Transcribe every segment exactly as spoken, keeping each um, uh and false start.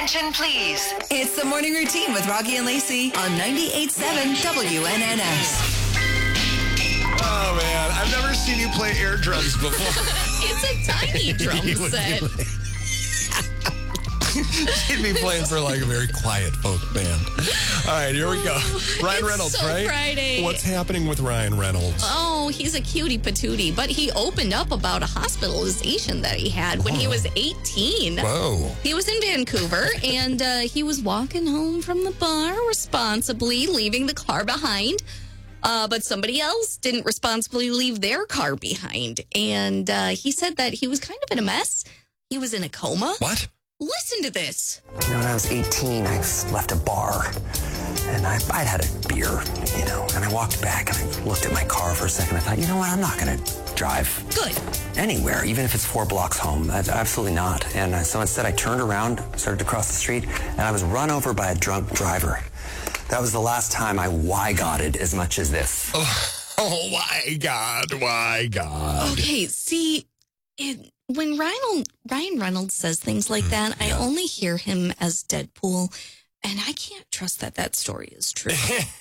Attention, please. It's the morning routine with Rocky and Lacey on ninety-eight point seven W N N S. Oh, man. I've never seen you play air drums before. It's a tiny drum set. She'd be playing for like a very quiet folk band. All right, here we go. Ryan It's Reynolds, so right? Friday. What's happening with Ryan Reynolds? Oh, he's a cutie patootie, but he opened up about a hospitalization that he had when he was eighteen. Whoa. He was in Vancouver, and uh, he was walking home from the bar responsibly, leaving the car behind. Uh, but somebody else didn't responsibly leave their car behind. And uh, he said that he was kind of in a mess. He was in a coma. What? Listen to this. You know, when I was eighteen, I left a bar, and I, I'd had a beer, you know, and I walked back, and I looked at my car for a second. I thought, you know what, I'm not going to drive Good. anywhere, even if it's four blocks home. I, absolutely not. And uh, so instead, I turned around, started to cross the street, and I was run over by a drunk driver. That was the last time I why-godded as much as this. Oh, oh my God. Why God? Okay, see, it, when Ryan, Ryan Reynolds says things like that, I only hear him as Deadpool, and I can't trust that that story is true.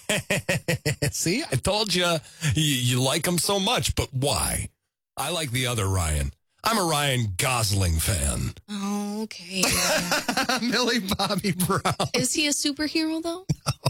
See, I told you, you you like him so much, but why? I like the other Ryan. I'm a Ryan Gosling fan. Oh, okay. Millie Bobby Brown. Is he a superhero, though?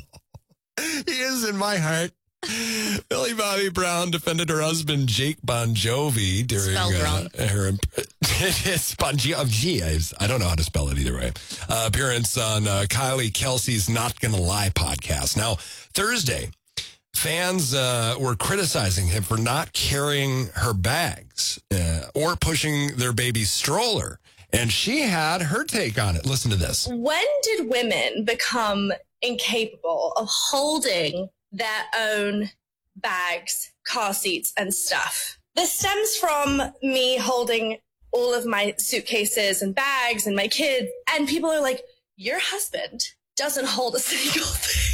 He is in my heart. Millie Bobby Brown defended her husband, Jake Bon Jovi, during Spelled uh, wrong. her it's Bon Jovi. I don't know how to spell it either way. Uh, appearance on uh, Kylie Kelsey's Not Gonna Lie podcast. Now, Thursday, fans uh, were criticizing him for not carrying her bags uh, or pushing their baby's stroller. And she had her take on it. Listen to this. When did women become incapable of holding their own bags, car seats, and stuff? This stems from me holding all of my suitcases and bags and my kids, and people are like, your husband doesn't hold a single thing.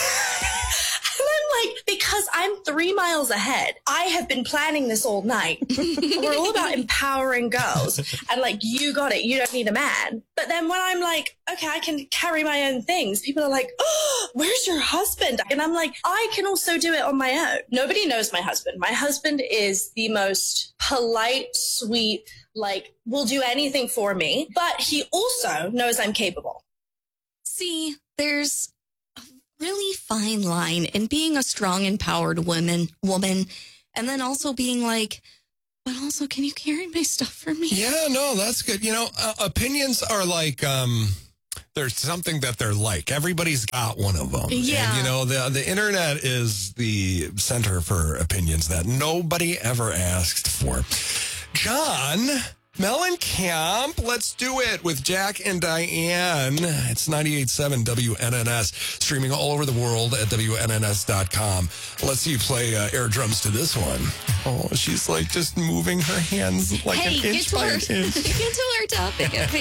And I'm like, because I'm three miles ahead. I have been planning this all night. We're all about empowering girls. And like, you got it. You don't need a man. But then when I'm like, okay, I can carry my own things, people are like, oh, where's your husband? And I'm like, I can also do it on my own. Nobody knows my husband. My husband is the most polite, sweet, like, will do anything for me. But he also knows I'm capable. See, there's a really fine line in being a strong, empowered woman, woman, and then also being like, but also, can you carry my stuff for me? Yeah, no, that's good. You know, uh, opinions are like, um, there's something that they're like. Everybody's got one of them. Yeah. And, you know, the, the internet is the center for opinions that nobody ever asked for. John Mellencamp, let's do it with Jack and Diane. It's ninety-eight point seven W N N S, streaming all over the world at W N N S dot com. Let's see you play uh, air drums to this one. Oh, she's like just moving her hands like Hey, an get inch to, by our, an inch. get to our topic. Okay.